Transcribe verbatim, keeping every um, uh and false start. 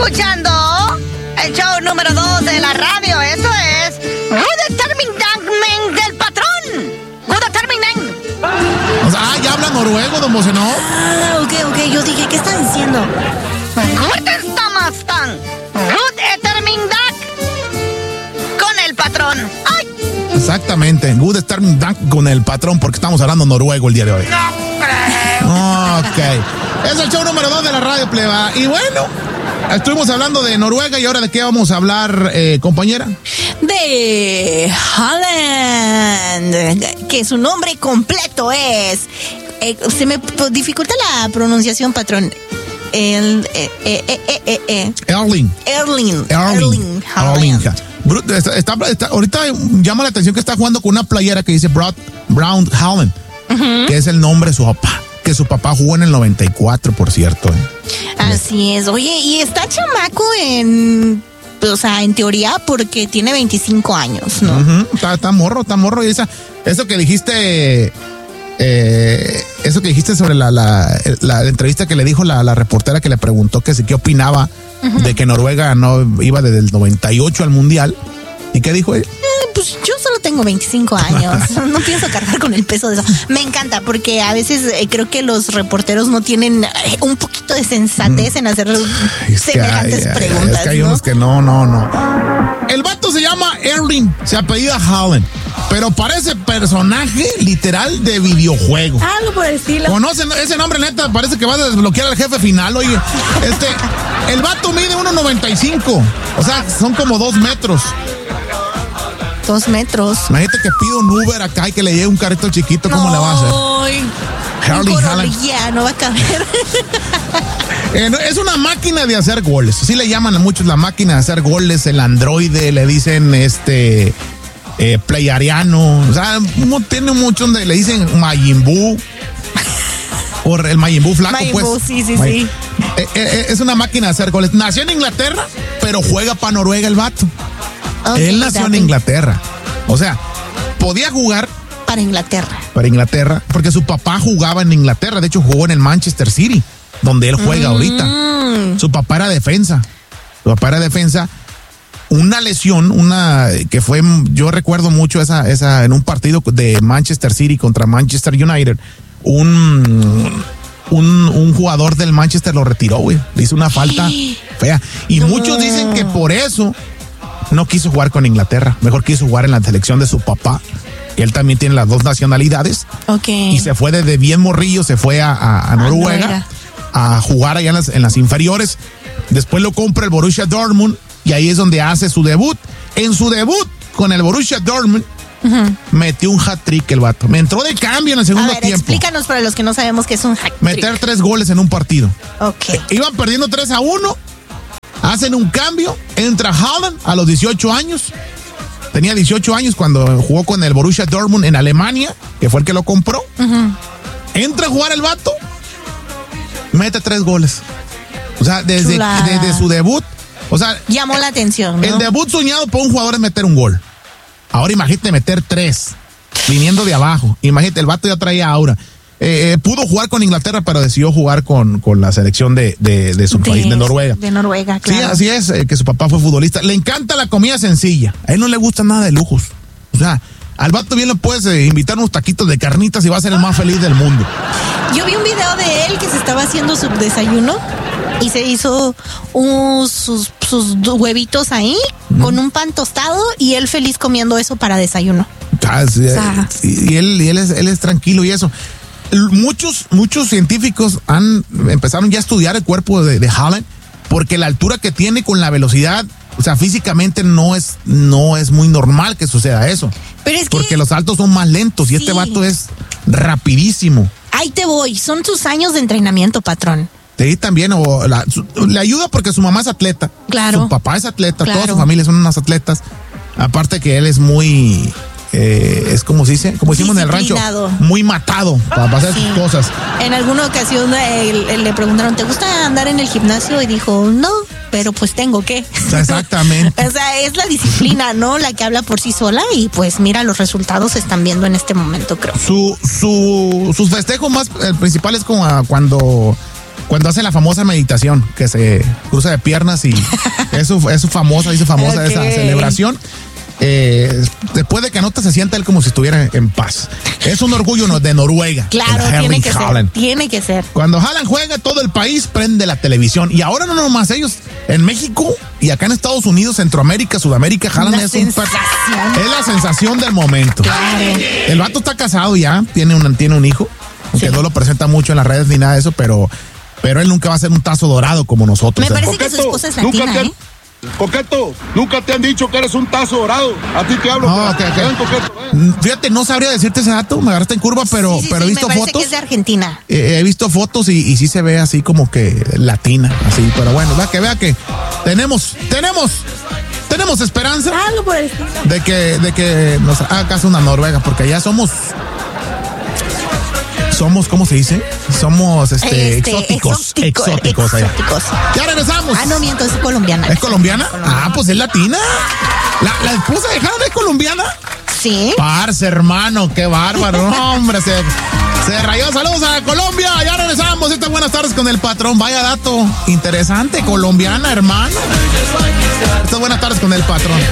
escuchando el show número dos de la radio. Esto es Good Determinant del patrón. Good Determinant. O sea, ah, ya habla noruego, don Mocenó. Ah, ok, ok. Yo dije, ¿qué están diciendo? Good Stamastan. Good Determinant con el patrón. ¡Ay! Exactamente. Good Determinant con el patrón, porque estamos hablando noruego el día de hoy. No creo. Ok. Es el show número dos de la radio, pleba. Y bueno, estuvimos hablando de Noruega y ahora de qué vamos a hablar, eh, compañera. De Haaland, que su nombre completo es... Eh, se me dificulta la pronunciación, patrón. El, eh, eh, eh, eh, eh. Erling. Erling. Erling. Erling. Erling. Está, está, está, ahorita llama la atención que está jugando con una playera que dice Broad, Brown Haaland, uh-huh. que es el nombre de su papá. Que su papá jugó en el noventa y cuatro, por cierto. ¿eh? Así es. Oye, y está chamaco en... O sea, en teoría, porque tiene veinticinco años, ¿no? Uh-huh. Está, está morro, está morro. Y esa, eso que dijiste... Eh, eso que dijiste sobre la, la, la entrevista que le dijo la, la reportera que le preguntó que si qué opinaba uh-huh. de que Noruega no iba desde el noventa y ocho al Mundial. ¿Y qué dijo ella? Eh, pues yo solo tengo veinticinco años. No pienso cargar con el peso de eso. Me encanta porque a veces eh, creo que los reporteros no tienen eh, un poquito de sensatez mm. en hacer es semejantes que hay, preguntas. Es que hay ¿no? unos que no, no, no. El vato se llama Erling, se apellida Haaland, pero parece personaje literal de videojuego. Algo por el estilo. ¿Conocen ese nombre, neta? Parece que va a desbloquear al jefe final. Oye, este, el vato mide uno noventa y cinco. O sea, son como dos metros. Dos metros. Imagínate que pido un Uber acá y que le llegue un carrito chiquito, ¿cómo no, le va a hacer? Erling Haaland. Ya, no va a caber. eh, es una máquina de hacer goles. Así le llaman a muchos la máquina de hacer goles, el androide, le dicen este eh, playariano. O sea, tiene mucho donde le dicen Majin Buu. O el Majin Buu flaco, Majin pues. Buu, sí, sí, Majin. sí. Eh, eh, es una máquina de hacer goles. Nació en Inglaterra, pero juega para Noruega el vato. Okay, él nació en Inglaterra. O sea, podía jugar para Inglaterra. Para Inglaterra, porque su papá jugaba en Inglaterra. De hecho, jugó en el Manchester City, donde él juega mm. ahorita. Su papá era defensa. Su papá era defensa. Una lesión, una que fue, yo recuerdo mucho esa, esa en un partido de Manchester City contra Manchester United. Un, un, un jugador del Manchester lo retiró, güey. Le hizo una falta fea. Y no. muchos dicen que por eso no quiso jugar con Inglaterra, mejor quiso jugar en la selección de su papá, que él también tiene las dos nacionalidades. Okay. Y se fue desde bien morrillo, se fue a, a, a Noruega, Noruega a jugar allá en las, en las inferiores. Después lo compra el Borussia Dortmund y ahí es donde hace su debut. En su debut con el Borussia Dortmund, uh-huh. metió un hat-trick el vato. Me entró de cambio en el segundo a ver, tiempo. Explícanos para los que no sabemos qué es un hat-trick. Meter tres goles en un partido. Ok. Eh, iban perdiendo tres a uno. Hacen un cambio, entra Haaland a los dieciocho años. Tenía dieciocho años cuando jugó con el Borussia Dortmund en Alemania, que fue el que lo compró. Uh-huh. Entra a jugar el vato, mete tres goles. O sea, desde, desde su debut, o sea, llamó la atención, ¿no? El debut soñado por un jugador es meter un gol. Ahora imagínate meter tres, viniendo de abajo. Imagínate, el vato ya traía aura. Eh, pudo jugar con Inglaterra, pero decidió jugar con, con la selección de, de, de su de, país, de Noruega. De Noruega, claro. Sí, así es, eh, que su papá fue futbolista. Le encanta la comida sencilla. A él no le gusta nada de lujos. O sea, al vato bien le puedes eh, invitar unos taquitos de carnitas y va a ser el más feliz del mundo. Yo vi un video de él que se estaba haciendo su desayuno y se hizo un, sus, sus huevitos ahí mm. con un pan tostado y él feliz comiendo eso para desayuno. Ah, sí, o sea, y, y, él, y él, es, él es tranquilo y eso. Muchos, muchos científicos han empezaron ya a estudiar el cuerpo de, de Haaland porque la altura que tiene con la velocidad, o sea, físicamente no es, no es muy normal que suceda eso. Pero es porque que, los saltos son más lentos y sí. este vato es rapidísimo. Ahí te voy, son tus años de entrenamiento, patrón. Sí, también, o la, su, le ayuda porque su mamá es atleta. Claro. Su papá es atleta, claro. toda su familia son unas atletas. Aparte que él es muy... Eh, es como se dice, como decimos en el rancho, muy matado para, para hacer sí. sus cosas. En alguna ocasión eh, le preguntaron, ¿te gusta andar en el gimnasio? Y dijo, no, pero pues tengo que. Exactamente. O sea, es la disciplina, ¿no? La que habla por sí sola y pues mira, los resultados se están viendo en este momento, creo. Su, su, sus festejos más eh, principales como cuando Cuando hace la famosa meditación, que se cruza de piernas y es su, es su famosa, dice famosa Okay. esa celebración. Eh, después de que anota se sienta él como si estuviera en paz. Es un orgullo no- de Noruega. Claro, el tiene Erling que Haaland. ser. Tiene que ser. Cuando Haaland juega, todo el país prende la televisión. Y ahora no nomás ellos, en México y acá en Estados Unidos, Centroamérica, Sudamérica, Haaland Una es un per- sensación. es la sensación del momento. Claro. El vato está casado ya, tiene un, tiene un hijo, aunque Sí. no lo presenta mucho en las redes ni nada de eso, pero, pero él nunca va a ser un tazo dorado como nosotros. Me ¿eh? parece que su esposa es nunca latina, te han- ¿eh? Coqueto, nunca te han dicho que eres un tazo dorado. A ti te hablo. No, pero- ok, ok. ven, Coqueto, ven. Mm, Fíjate, no sabría decirte ese dato, me agarraste en curva, pero, Sí, sí, pero sí, he visto me parece fotos. que es de Argentina. Eh, he visto fotos y, y sí se ve así como que latina, así, pero bueno, vea que vea que tenemos, tenemos, tenemos esperanza Algo por el estilo. de que, de que nos haga caso una Noruega, porque allá somos, somos, ¿cómo se dice? Somos este, Este, exóticos, exótico- exóticos allá. exóticos. Ya regresamos. Ah, no, miento, es colombiana. ¿Es colombiana? Ah, pues es latina. La, la esposa de Haaland es colombiana. Sí. Parce, hermano, qué bárbaro. No, hombre, se, se rayó. Saludos a Colombia. Ya regresamos. Estas buenas tardes con el patrón. Vaya dato interesante. Colombiana, hermano. Estas buenas tardes con el patrón.